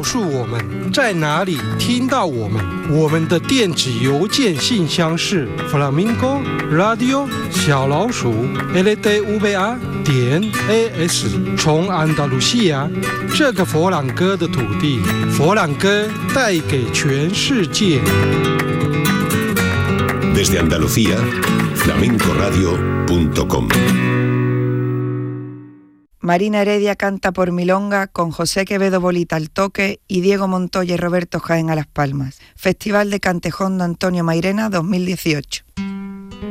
诉我们在哪里听到我们。我们的电子邮件信箱是 flamingo radio小老鼠LDVA.AS。从安达卢西亚这个佛朗哥的土地，佛朗哥带给全世界。 Desde Andalucía, flamencoradio.com. Marina Heredia canta por milonga con José Quevedo Bolita al toque y Diego Montoya y Roberto Jaén a las palmas. Festival de Cantejón de Antonio Mairena 2018.